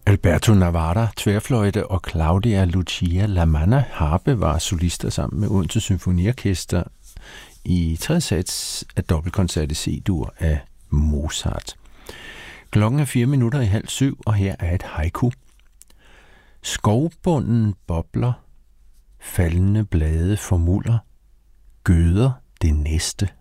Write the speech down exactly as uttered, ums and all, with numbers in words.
Alberto Navarra, tværfløjte, og Claudia Lucia Lamanna, harpe, var solister sammen med Odense Symfoniorkester i tredje sats af dobbeltkoncert i C-dur af Mozart. Klokken er fire minutter i halv syv, og her er et haiku. Skovbunden bobler, faldende blade formulder, gøder det næste.